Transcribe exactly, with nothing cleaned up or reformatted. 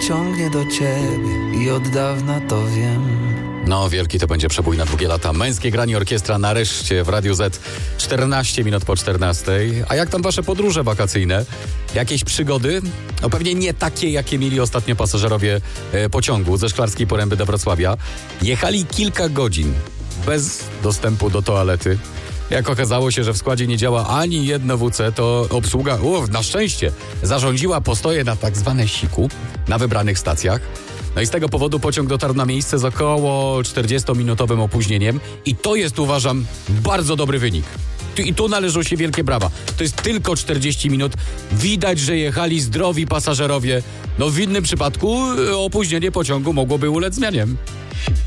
ciągnie do ciebie i od dawna to wiem. No, wielki to będzie przebój na długie lata. Męskie granie orkiestra nareszcie w Radiu Z, czternaście minut po czternastej. A jak tam wasze podróże wakacyjne? Jakieś przygody? No pewnie nie takie, jakie mieli ostatnio pasażerowie e, pociągu ze Szklarskiej Poręby do Wrocławia. Jechali kilka godzin bez dostępu do toalety. Jak okazało się, że w składzie nie działa ani jedno W C, to obsługa, uf, na szczęście, zarządziła postoje na tak zwane siku na wybranych stacjach. No i z tego powodu pociąg dotarł na miejsce z około czterdziestominutowym opóźnieniem i to jest, uważam, bardzo dobry wynik. I tu należą się wielkie brawa. To jest tylko czterdzieści minut. Widać, że jechali zdrowi pasażerowie. No w innym przypadku opóźnienie pociągu mogłoby ulec zmianie.